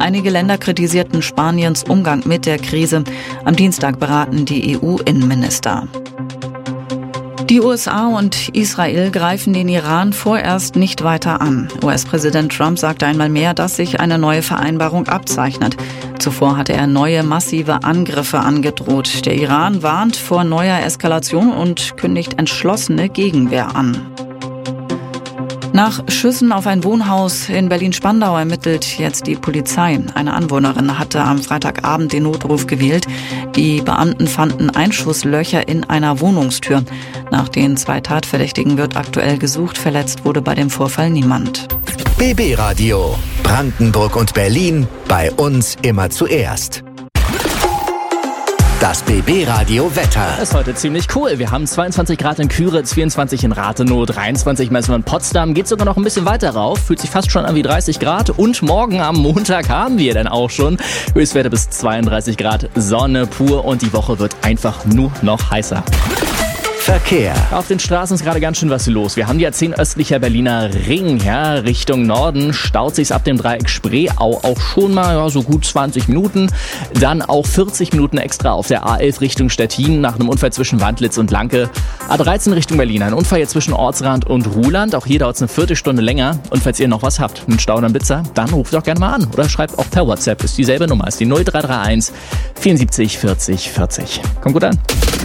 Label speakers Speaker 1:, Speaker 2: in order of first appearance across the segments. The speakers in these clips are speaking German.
Speaker 1: Einige Länder kritisierten Spaniens Umgang mit der Krise. Am Dienstag beraten die EU-Innenminister. Die USA und Israel greifen den Iran vorerst nicht weiter an. US-Präsident Trump sagte einmal mehr, dass sich eine neue Vereinbarung abzeichnet. Zuvor hatte er neue massive Angriffe angedroht. Der Iran warnt vor neuer Eskalation und kündigt entschlossene Gegenwehr an. Nach Schüssen auf ein Wohnhaus in Berlin-Spandau ermittelt jetzt die Polizei. Eine Anwohnerin hatte am Freitagabend den Notruf gewählt. Die Beamten fanden Einschusslöcher in einer Wohnungstür. Nach den 2 Tatverdächtigen wird aktuell gesucht. Verletzt wurde bei dem Vorfall niemand.
Speaker 2: BB Radio. Brandenburg und Berlin. Bei uns immer zuerst. Das BB Radio Wetter.
Speaker 3: Das ist heute ziemlich cool. Wir haben 22 Grad in Küritz, 24 in Rathenow, 23 Messungen in Potsdam. Geht sogar noch ein bisschen weiter rauf. Fühlt sich fast schon an wie 30 Grad. Und morgen am Montag haben wir dann auch schon Höchstwerte bis 32 Grad. Sonne pur und die Woche wird einfach nur noch heißer.
Speaker 2: Verkehr.
Speaker 3: Auf den Straßen ist gerade ganz schön was los. Wir haben die A10 östlicher Berliner Ring, ja, Richtung Norden. Staut sich's ab dem Dreieck Spreeau auch schon mal, so gut 20 Minuten. Dann auch 40 Minuten extra auf der A11 Richtung Stettin nach einem Unfall zwischen Wandlitz und Lanke. A13 Richtung Berlin, ein Unfall jetzt zwischen Ortsrand und Ruhland. Auch hier dauert es eine Viertelstunde länger. Und falls ihr noch was habt, einen Stau oder einen Blitzer, dann ruft doch gerne mal an. Oder schreibt auch per WhatsApp. Ist dieselbe Nummer, ist die 0331 74 40 40. Kommt gut an.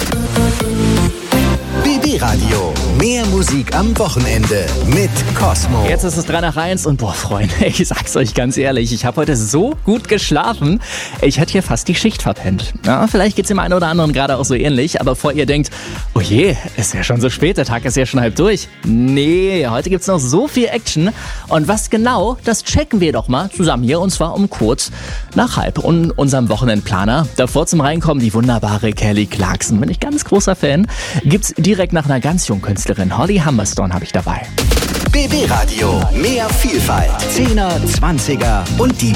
Speaker 2: BB Radio. Mehr Musik am Wochenende mit Cosmo.
Speaker 3: Jetzt ist es 3 nach 1 und Freunde, ich sag's euch ganz ehrlich, ich habe heute so gut geschlafen, ich hätte hier fast die Schicht verpennt. Ja, vielleicht geht's dem einen oder anderen gerade auch so ähnlich, aber bevor ihr denkt, oh je, ist ja schon so spät, der Tag ist ja schon halb durch. Nee, heute gibt's noch so viel Action und was genau, das checken wir doch mal zusammen hier und zwar um kurz nach halb und unserem Wochenendplaner. Davor zum Reinkommen die wunderbare Kelly Clarkson, bin ich ganz großer Fan, gibt's direkt nach einer ganz jungen Künstlerin, Holly Humberstone, habe ich dabei.
Speaker 2: BB Radio. Mehr Vielfalt. 10er, 20er und die